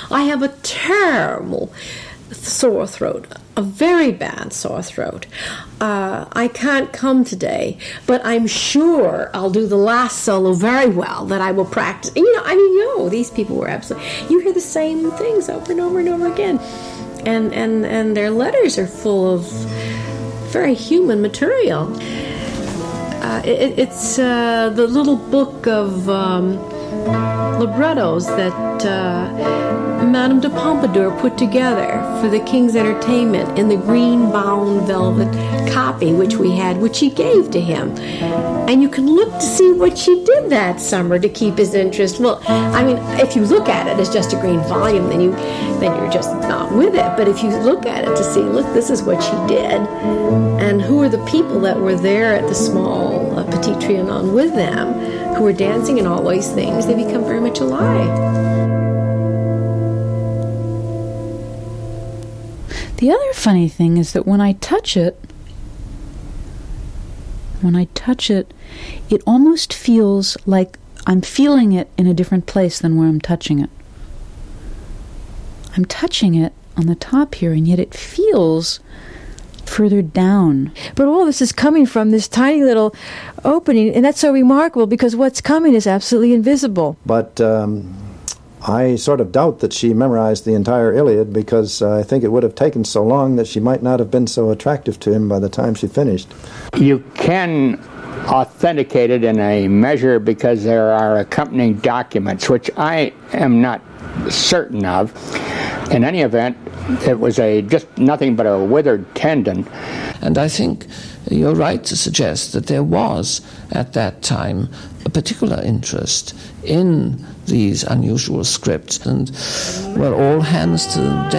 I have a terrible sore throat, a very bad sore throat. I can't come today, but I'm sure I'll do the last solo very well, that I will practice. These people were absolutely... You hear the same things over and over and over again. And their letters are full of very human material. It's the little book of librettos that Madame de Pompadour put together for the King's entertainment in the green-bound velvet copy which we had, which she gave to him. And you can look to see what she did that summer to keep his interest. Well, I mean, if you look at it as just a green volume, then you're just not with it. But if you look at it to see, look, this is what she did, and who are the people that were there at the small Petit Trianon with them, who were dancing and all those things, they become very much alive. The other funny thing is that when I touch it, it almost feels like I'm feeling it in a different place than where I'm touching it. I'm touching it on the top here, and yet it feels further down. But all this is coming from this tiny little opening, and that's so remarkable because what's coming is absolutely invisible. But I sort of doubt that she memorized the entire Iliad, because I think it would have taken so long that she might not have been so attractive to him by the time she finished. You can authenticate it in a measure because there are accompanying documents, which I am not certain of. In any event, it was just nothing but a withered tendon. And I think you're right to suggest that there was, at that time, a particular interest in these unusual scripts, and, well, all hands to